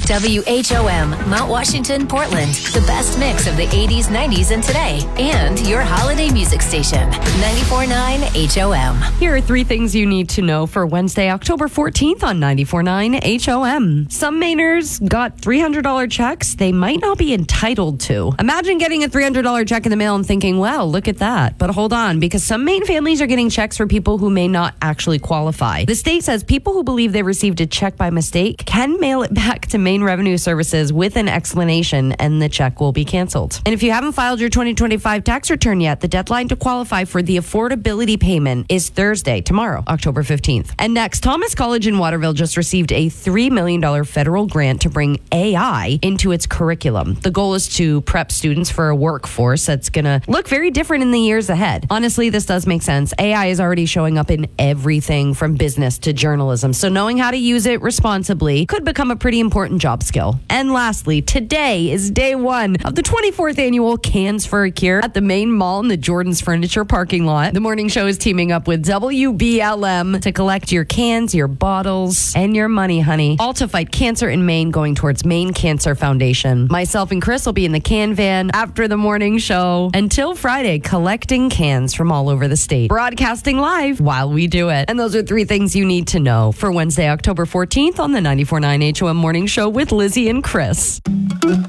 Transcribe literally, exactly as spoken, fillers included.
W H O M, Mount Washington, Portland. The best mix of the eighties, nineties, and today. And your holiday music station. ninety-four point nine H O M. Here are three things you need to know for Wednesday, October fourteenth on ninety-four point nine H O M. Some Mainers got three hundred dollars checks they might not be entitled to. Imagine getting a three hundred dollars check in the mail and thinking, wow, look at that. But hold on, because some Maine families are getting checks for people who may not actually qualify. The state says people who believe they received a check by mistake can mail it back to Maine Revenue Services with an explanation, and the check will be canceled. And if you haven't filed your twenty twenty-five tax return yet, the deadline to qualify for the affordability payment is Thursday, tomorrow, October fifteenth. And next, Thomas College in Waterville just received a three million dollars federal grant to bring A I into its curriculum. The goal is to prep students for a workforce that's going to look very different in the years ahead. Honestly, this does make sense. A I is already showing up in everything from business to journalism, so knowing how to use it responsibly could become a pretty important job skill. And lastly, today is day one of the twenty-fourth annual Cans for a Cure at the Main Mall in the Jordan's Furniture parking lot. The morning show is teaming up with W B L M to collect your cans, your bottles, and your money, honey. All to fight cancer in Maine, going towards Maine Cancer Foundation. Myself and Chris will be in the can van after the morning show until Friday, collecting cans from all over the state, broadcasting live while we do it. And those are three things you need to know for Wednesday, October fourteenth on the ninety-four point nine H O M morning show with Lizzie and Chris.